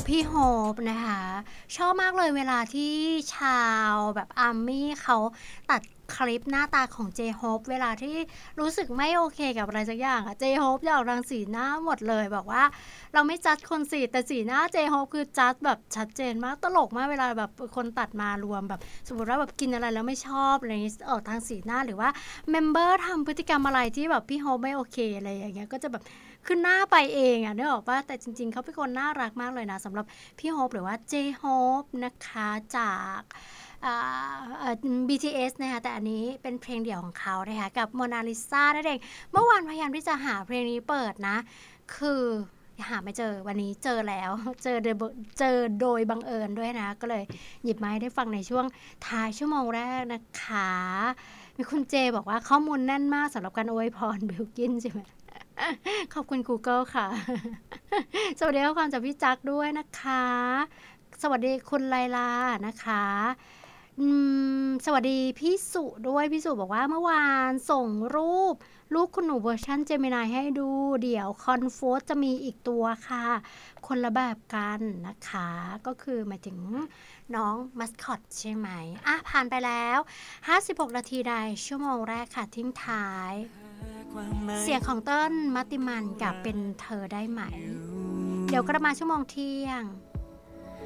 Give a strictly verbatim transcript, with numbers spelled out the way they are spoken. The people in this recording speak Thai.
พี่โฮปนะคะชอบมากเลยเวลาที่ชาวแบบอาร์มี่เขาตัดคลิปหน้าตาของ J-Hope เวลาที่รู้สึกไม่โอเคกับอะไรสักอย่างอะ J-Hope จะออกทางสีหน้าหมดเลยบอกว่าเราไม่จัดคนสิแต่สีหน้า J-Hope คือจัดแบบชัดเจนมากตลกมากเวลาแบบคนตัดมารวมแบบสมมติว่าแบบกินอะไรแล้วไม่ชอบอะไรนี้ออกทางสีหน้าหรือว่าเมมเบอร์ทำพฤติกรรมอะไรที่แบบพี่โฮปไม่โอเคอะไรอย่างเงี้ยก็จะแบบขึ้นหน้าไปเองอะนึกออกป่ะแต่จริงๆเขาเป็นคนน่ารักมากเลยนะสำหรับพี่โฮปหรือว่า J-Hope นะคะจากอ่าเอ่อ บี ที เอส นะคะแต่อันนี้เป็นเพลงเดี่ยวของเขานะคะกับ Mona Lisa นั่นเองเมื่อวานพยายามที่จะหาเพลงนี้เปิดนะคือหาไม่เจอวันนี้เจอแล้วเจอโดยเจอโดยบังเอิญด้วยนะก็เลยหยิบมาให้ได้ฟังในช่วงท้ายชั่วโมงแรกนะคะมีคุณเจบอกว่าข้อมูลแน่นมากสำหรับการอวยพรบิลกินใช่ไหมขอบคุณ Google ค่ะสวัสดีข้อความจากพี่จักด้วยนะคะสวัสดีคุณไลลานะคะอืมสวัสดีพี่สุด้วยพี่สุบอกว่าเมื่อวานส่งรูปลูกคุณหนูเวอร์ชันเจมินายให้ดูเดี๋ยวคอนโฟสจะมีอีกตัวค่ะคนละแบบกันนะคะก็คือหมายถึงน้องมัสคอตใช่ไหมอ่ะผ่านไปแล้วห้าสิบหกนาทีได้ชั่วโมงแรกค่ะทิ้งท้ายเสียงของเติ้ลมัตติมันกับเป็นเธอได้ไหมเดี๋ยวกลับมาชั่วโมงเที่ยง